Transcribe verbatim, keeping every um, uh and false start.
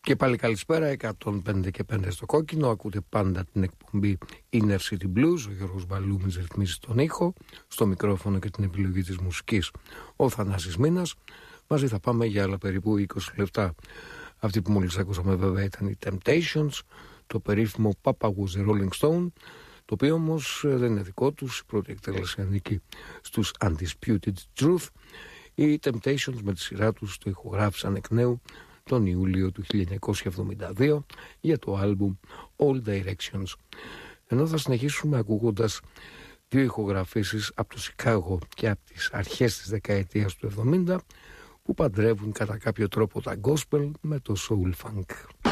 Και πάλι καλησπέρα, εκατόν πέντε και πέντε στο κόκκινο. Ακούτε πάντα την εκπομπή Inner City Blues. Ο Γιώργος Μπαλούμης ρυθμίζει τον ήχο, στο μικρόφωνο και την επιλογή της μουσικής ο Θανάσης Μίνας. Μαζί θα πάμε για άλλα περίπου είκοσι λεπτά. Αυτή που μόλις ακούσαμε βέβαια ήταν οι Temptations, το περίφημο Papa was a Rolling Stone, το οποίο όμως δεν είναι δικό τους. Η πρώτη εκτέλεση ανήκει στους Undisputed Truth. Οι Temptations με τη σειρά τους το ηχογράφησαν εκ νέου τον Ιούλιο του χίλια εννιακόσια εβδομήντα δύο για το άλμπουμ All Directions. Ενώ θα συνεχίσουμε ακούγοντας δύο ηχογραφήσεις από το Σικάγο και από τις αρχές της δεκαετίας του εβδομήντα που παντρεύουν κατά κάποιο τρόπο τα gospel με το soul funk.